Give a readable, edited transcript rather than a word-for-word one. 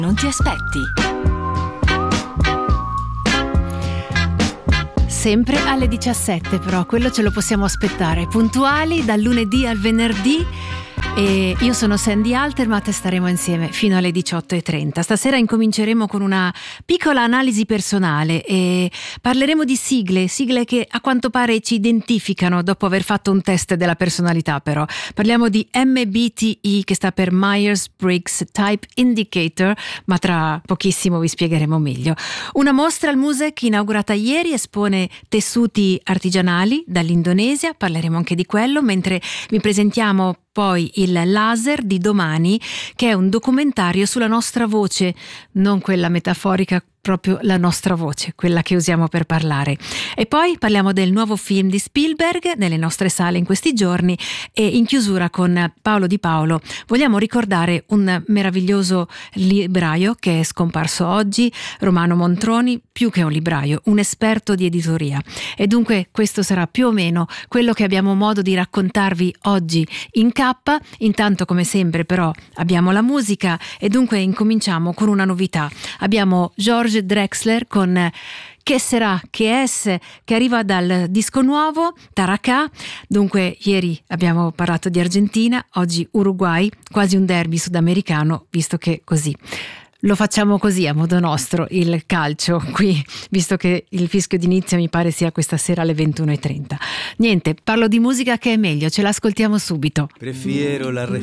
Non ti aspetti. Sempre alle 17, però quello ce lo possiamo aspettare, puntuali dal lunedì al venerdì. E io sono Sandy Altermatt e staremo insieme fino alle 18:30. Stasera incominceremo con una piccola analisi personale e parleremo di sigle che a quanto pare ci identificano dopo aver fatto un test della personalità. Però parliamo di MBTI, che sta per Myers-Briggs Type Indicator, ma tra pochissimo vi spiegheremo meglio. Una mostra al Musec inaugurata ieri espone tessuti artigianali dall'Indonesia, parleremo anche di quello, mentre vi presentiamo poi il Laser di domani, che è un documentario sulla nostra voce, non quella metaforica, proprio la nostra voce, quella che usiamo per parlare. E poi parliamo del nuovo film di Spielberg nelle nostre sale in questi giorni, e in chiusura con Paolo Di Paolo vogliamo ricordare un meraviglioso libraio che è scomparso oggi, Romano Montroni, più che un libraio, un esperto di editoria. E dunque questo sarà più o meno quello che abbiamo modo di raccontarvi oggi in K. Intanto, come sempre, però abbiamo la musica e dunque incominciamo con una novità. Abbiamo George Drexler con Che sarà che es, che arriva dal disco nuovo Taraka. Dunque ieri abbiamo parlato di Argentina, oggi Uruguay, quasi un derby sudamericano, visto che così lo facciamo così a modo nostro il calcio qui, visto che il fischio d'inizio mi pare sia questa sera alle 21:30. Niente, parlo di musica che è meglio, ce l'ascoltiamo subito. Prefiero la